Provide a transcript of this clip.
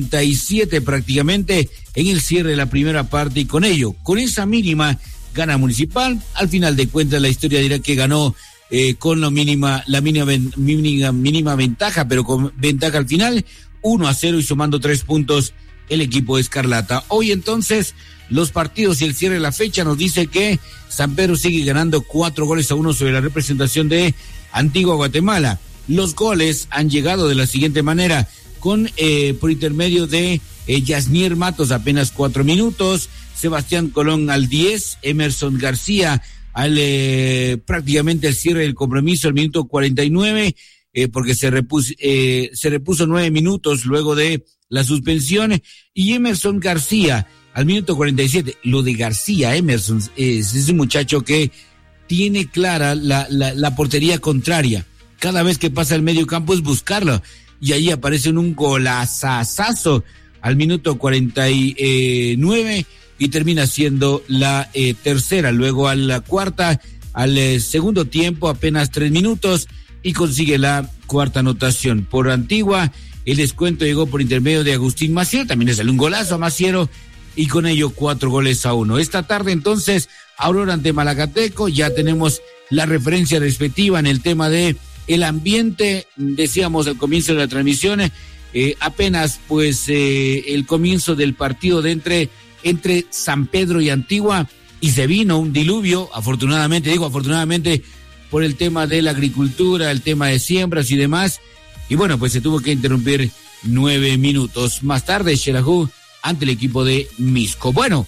47 prácticamente en el cierre de la primera parte, y con ello, con esa mínima, gana Municipal. Al final de cuentas la historia dirá que ganó con la mínima ventaja, pero con ventaja al final, 1-0 y sumando 3 puntos el equipo Escarlata. Hoy entonces los partidos y el cierre de la fecha nos dice que San Pedro sigue ganando 4-1 sobre la representación de Antigua Guatemala. Los goles han llegado de la siguiente manera, con por intermedio de Yasnier Matos apenas 4 minutos, Sebastián Colón al 10, Emerson García al prácticamente al cierre del compromiso, al minuto 49, porque se repuso 9 minutos luego de la suspensión, y Emerson García al minuto 47. Lo de García, Emerson, es un muchacho que tiene clara la portería contraria. Cada vez que pasa al medio campo es buscarlo, y ahí aparece en un golazazazo al minuto 49, y termina siendo la tercera. Luego a la cuarta, al segundo tiempo, apenas 3 minutos, y consigue la cuarta anotación. Por Antigua, el descuento llegó por intermedio de Agustín Maciero, también le salió un golazo a Maciero, y con ello 4-1. Esta tarde entonces, Aurora ante Malacateco. Ya tenemos la referencia respectiva en el tema de el ambiente. Decíamos al comienzo de la transmisión, apenas pues el comienzo del partido de entre San Pedro y Antigua, y se vino un diluvio, afortunadamente por el tema de la agricultura, el tema de siembras y demás, y bueno, pues se tuvo que interrumpir 9 minutos. Más tarde, Xelajú ante el equipo de Misco. Bueno,